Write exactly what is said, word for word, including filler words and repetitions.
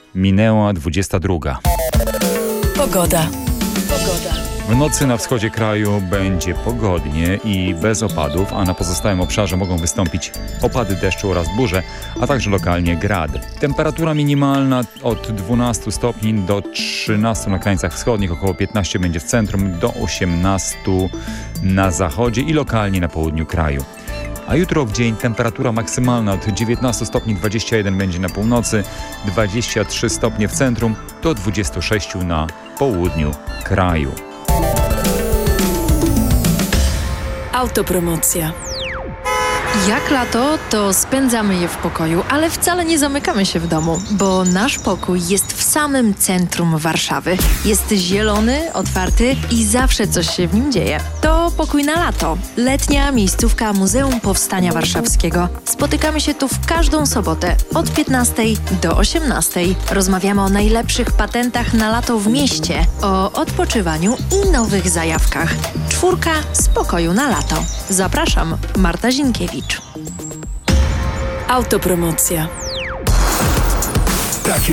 Minęła dwudziesta druga. Pogoda. Pogoda. W nocy na wschodzie kraju będzie pogodnie i bez opadów, a na pozostałym obszarze mogą wystąpić opady deszczu oraz burze, a także lokalnie grad. Temperatura minimalna od dwunastu stopni do trzynastu na krańcach wschodnich, około piętnaście będzie w centrum, do osiemnastu na zachodzie i lokalnie na południu kraju. A jutro w dzień temperatura maksymalna od dziewiętnastu stopni dwudziestu jeden będzie na północy, dwadzieścia trzy stopnie w centrum, do dwudziestu sześciu na południu kraju. Autopromocja. Jak lato, to spędzamy je w pokoju, ale wcale nie zamykamy się w domu, bo nasz pokój jest w samym centrum Warszawy. Jest zielony, otwarty i zawsze coś się w nim dzieje. To Pokój na lato. Letnia miejscówka Muzeum Powstania Warszawskiego. Spotykamy się tu w każdą sobotę od piętnastej do osiemnastej. Rozmawiamy o najlepszych patentach na lato w mieście, o odpoczywaniu i nowych zajawkach. Czwórka z pokoju na lato. Zapraszam, Marta Zinkiewicz. Autopromocja.